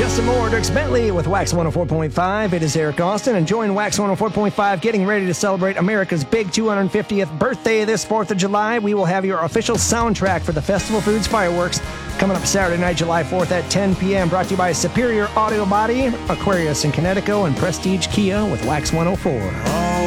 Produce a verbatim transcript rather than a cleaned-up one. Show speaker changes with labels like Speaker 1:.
Speaker 1: this and more. Dirks Bentley with Wax one oh four point five. It is Eric Austin, and join Wax one oh four point five getting ready to celebrate America's big two hundred fiftieth birthday this fourth of July. We will have your official soundtrack for the Festival Foods fireworks coming up Saturday night, July fourth at ten p.m. Brought to you by Superior Audio Body, Aquarius in Connecticut, and Prestige Kia with Wax one oh four.